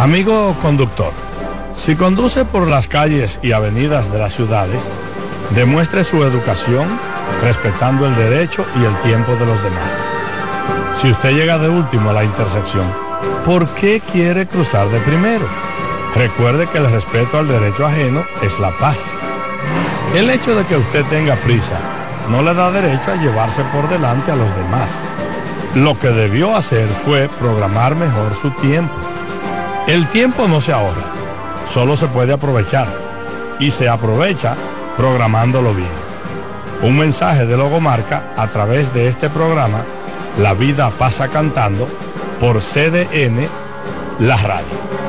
Amigo conductor, si conduce por las calles y avenidas de las ciudades, demuestre su educación respetando el derecho y el tiempo de los demás. Si usted llega de último a la intersección, ¿por qué quiere cruzar de primero? Recuerde que el respeto al derecho ajeno es la paz. El hecho de que usted tenga prisa no le da derecho a llevarse por delante a los demás. Lo que debió hacer fue programar mejor su tiempo. El tiempo no se ahorra, solo se puede aprovechar, y se aprovecha programándolo bien. Un mensaje de Logomarca a través de este programa, La Vida Pasa Cantando, por CDN, la radio.